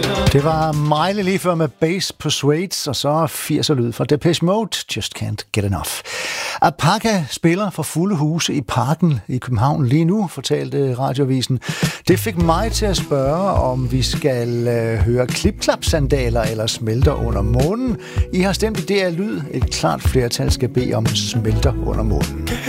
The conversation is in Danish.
Det var Miley lige før med Bass Persuades, og så 80'er lyd fra Depeche Mode, Just Can't Get Enough. Apaka spiller for fulde huse i Parken i København lige nu, fortalte Radioavisen. Det fik mig til at spørge, om vi skal høre klip-klap-sandaler eller Smelter under månen. I har stemt i DR Lyd. Et klart flertal skal bede om Smelter under månen.